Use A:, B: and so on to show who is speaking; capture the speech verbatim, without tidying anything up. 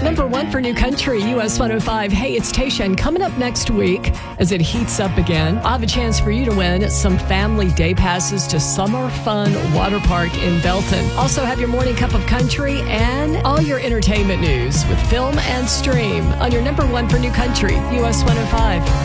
A: Number one for New Country, U S one oh five. Hey, it's Tasha. And coming up next week, as it heats up again, I'll have a chance for you to win some family day passes to Summer Fun Water Park in Belton. Also have your morning cup of country and all your entertainment news with Film and Stream on your number one for New Country, U S one oh five.